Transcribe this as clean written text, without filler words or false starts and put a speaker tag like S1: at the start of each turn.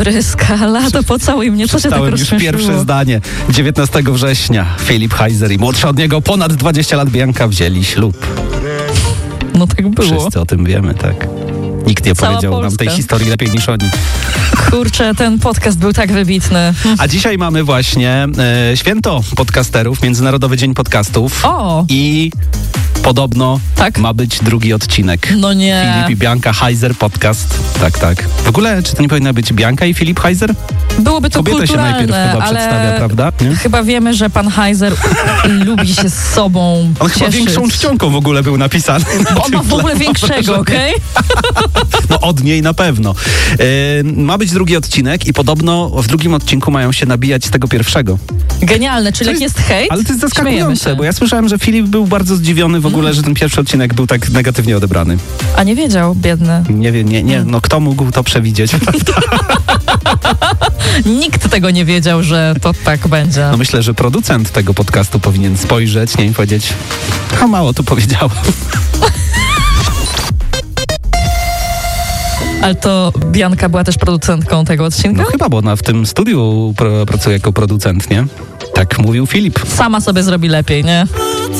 S1: bryska, lato pocałuj mnie, co się tak
S2: Czytałem już
S1: rozśmieszyło?
S2: pierwsze zdanie. 19 września Filip Heiser i młodsza od niego ponad 20 lat Bianka wzięli ślub.
S1: No tak było.
S2: Wszyscy o tym wiemy, tak. Nikt nie
S1: Cała
S2: powiedział nam
S1: Polska.
S2: tej historii lepiej niż oni.
S1: Kurczę, ten podcast był tak wybitny.
S2: A dzisiaj mamy właśnie święto podcasterów, Międzynarodowy Dzień Podcastów.
S1: O!
S2: I podobno
S1: Tak?
S2: ma być drugi odcinek.
S1: No nie.
S2: Filip i Bianka Heiser podcast. Tak, tak. W ogóle, czy to nie powinna być Bianka i Filip Heiser?
S1: Byłoby to
S2: Kobieta się najpierw
S1: kulturalne,
S2: chyba
S1: ale
S2: przedstawia, prawda? Nie?
S1: chyba wiemy, że pan Heiser lubi się z sobą
S2: On chyba
S1: cieszyć.
S2: większą czcionką w ogóle był napisany. na
S1: On ma
S2: tym
S1: w ogóle
S2: tle.
S1: większego, okej?
S2: No od niej na pewno. Ma być drugi odcinek i podobno w drugim odcinku mają się nabijać z tego pierwszego.
S1: Genialne, czyli jak jest hejt,
S2: Ale to jest
S1: śmiejemy
S2: zaskakujące,
S1: się.
S2: bo ja słyszałem, że Filip był bardzo zdziwiony w ogóle, że ten pierwszy odcinek był tak negatywnie odebrany.
S1: A nie wiedział, biedny.
S2: Nie wiem, nie, no kto mógł to przewidzieć?
S1: Nikt tego nie wiedział, że to tak będzie.
S2: No myślę, że producent tego podcastu powinien spojrzeć, nie, i powiedzieć, a mało tu powiedziałem.
S1: Ale to Bianka była też producentką tego odcinka?
S2: No chyba, bo ona w tym studiu pracuje jako producent, nie? Tak mówił Filip.
S1: Sama sobie zrobi lepiej, nie?